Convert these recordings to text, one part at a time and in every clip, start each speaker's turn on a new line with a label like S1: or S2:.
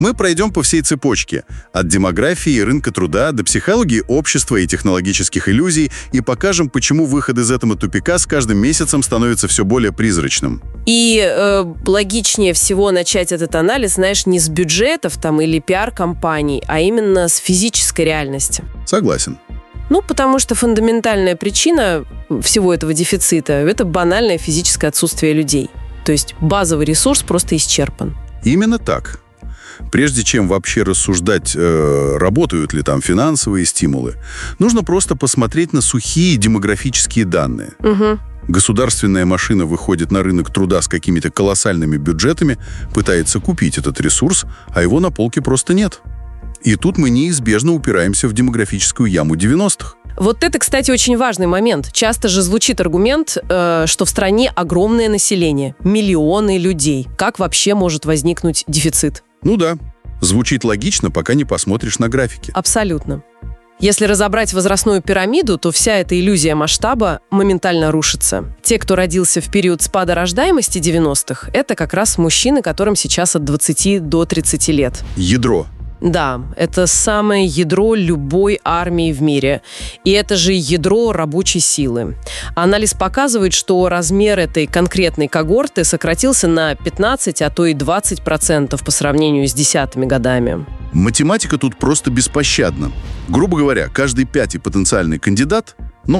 S1: Мы пройдем по всей цепочке, от демографии и рынка труда до психологии общества и технологических иллюзий, и покажем, почему выход из этого тупика с каждым месяцем становится все более призрачным.
S2: И логичнее всего начать этот анализ, знаешь, не с бюджетов там или пиар-компаний, а именно с физической реальности.
S1: Согласен.
S2: Ну, потому что фундаментальная причина всего этого дефицита – это банальное физическое отсутствие людей. То есть базовый ресурс просто исчерпан.
S1: Именно так. Прежде чем вообще рассуждать, работают ли там финансовые стимулы, нужно просто посмотреть на сухие демографические данные.
S2: Угу.
S1: Государственная машина выходит на рынок труда с какими-то колоссальными бюджетами, пытается купить этот ресурс, а его на полке просто нет. И тут мы неизбежно упираемся в демографическую яму 90-х.
S2: Вот это, кстати, очень важный момент. Часто же звучит аргумент, что в стране огромное население, миллионы людей. Как вообще может возникнуть дефицит?
S1: Ну да, звучит логично, пока не посмотришь на графики.
S2: Абсолютно. Если разобрать возрастную пирамиду, то вся эта иллюзия масштаба моментально рушится. Те, кто родился в период спада рождаемости 90-х, это как раз мужчины, которым сейчас от 20 до 30 лет.
S1: Ядро.
S2: Да, это самое ядро любой армии в мире. И это же ядро рабочей силы. Анализ показывает, что размер этой конкретной когорты сократился на 15, а то и 20% по сравнению с десятыми годами.
S1: Математика тут просто беспощадна. Грубо говоря, каждый пятый потенциальный кандидат,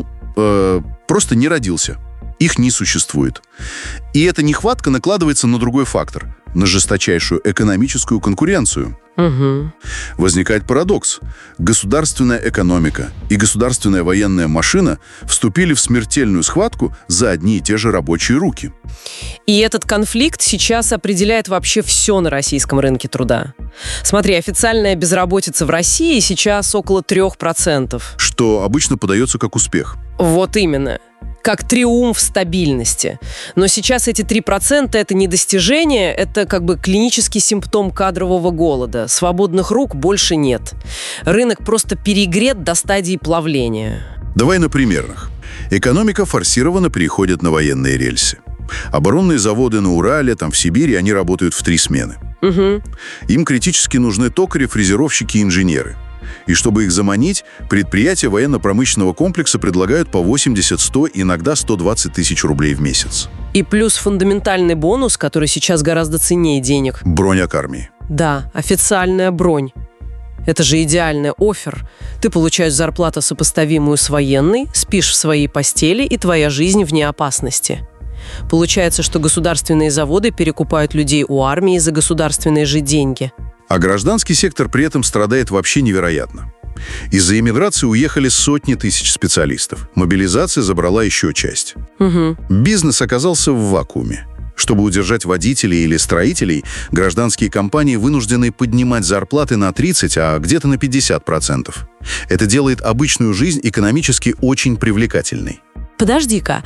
S1: просто не родился. Их не существует. И эта нехватка накладывается на другой фактор – на жесточайшую экономическую конкуренцию.
S2: Угу.
S1: Возникает парадокс. Государственная экономика и государственная военная машина вступили в смертельную схватку за одни и те же рабочие руки.
S2: И этот конфликт сейчас определяет вообще все на российском рынке труда. Смотри, официальная безработица в России сейчас около 3%.
S1: Что обычно подается как успех.
S2: Вот именно. Как триумф стабильности. Но сейчас эти 3% – это не достижение, это как бы клинический симптом кадрового голода. Свободных рук больше нет. Рынок просто перегрет до стадии плавления.
S1: Давай на примерах. Экономика форсированно переходит на военные рельсы. Оборонные заводы на Урале, там в Сибири, они работают в 3 смены.
S2: Угу.
S1: Им критически нужны токари, фрезеровщики и инженеры. И чтобы их заманить, предприятия военно-промышленного комплекса предлагают по 80, 100, иногда 120 тысяч рублей в месяц.
S2: И плюс фундаментальный бонус, который сейчас гораздо ценнее денег.
S1: Броня к армии.
S2: Да, официальная бронь. Это же идеальный оффер. Ты получаешь зарплату, сопоставимую с военной, спишь в своей постели, и твоя жизнь вне опасности. Получается, что государственные заводы перекупают людей у армии за государственные же деньги.
S1: А гражданский сектор при этом страдает вообще невероятно. Из-за эмиграции уехали сотни тысяч специалистов. Мобилизация забрала еще часть.
S2: Угу.
S1: Бизнес оказался в вакууме. Чтобы удержать водителей или строителей, гражданские компании вынуждены поднимать зарплаты на 30, а где-то на 50%. Это делает обычную жизнь экономически очень привлекательной.
S2: Подожди-ка,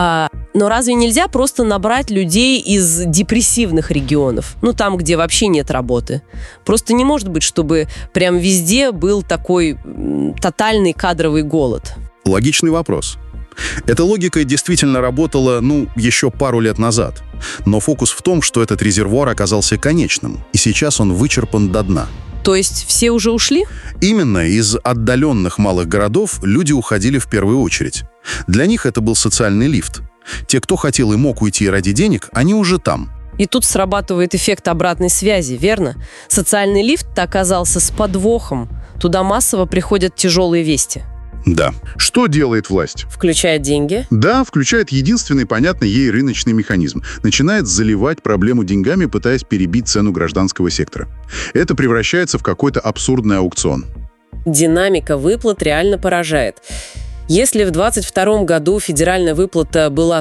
S2: но разве нельзя просто набрать людей из депрессивных регионов? Ну, там, где вообще нет работы. Просто не может быть, чтобы прям везде был такой тотальный кадровый голод.
S1: Логичный вопрос. Эта логика действительно работала, еще пару лет назад. Но фокус в том, что этот резервуар оказался конечным, и сейчас он вычерпан до дна.
S2: То есть все уже ушли?
S1: Именно из отдаленных малых городов люди уходили в первую очередь. Для них это был социальный лифт. Те, кто хотел и мог уйти ради денег, они уже там.
S2: И тут срабатывает эффект обратной связи, верно? Социальный лифт оказался с подвохом. Туда массово приходят тяжелые вести.
S1: Да. Что делает власть?
S2: Включает деньги?
S1: Да, включает единственный понятный ей рыночный механизм. Начинает заливать проблему деньгами, пытаясь перебить цену гражданского сектора. Это превращается в какой-то абсурдный аукцион.
S2: Динамика выплат реально поражает. Если в 2022 году федеральная выплата была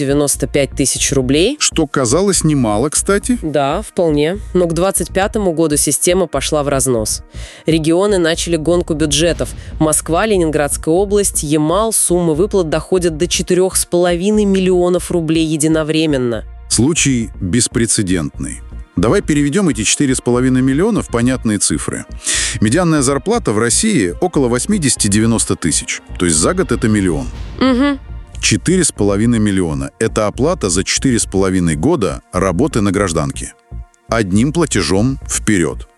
S2: 195 тысяч рублей...
S1: Что казалось немало, кстати.
S2: Да, вполне. Но к 2025 году система пошла в разнос. Регионы начали гонку бюджетов. Москва, Ленинградская область, Ямал, суммы выплат доходят до 4,5 миллионов рублей единовременно.
S1: Случай беспрецедентный. Давай переведем эти 4,5 миллиона в понятные цифры. Медианная зарплата в России около 80-90 тысяч. То есть за год это миллион.
S2: Угу.
S1: 4,5 миллиона – это оплата за 4,5 года работы на гражданке. Одним платежом вперед.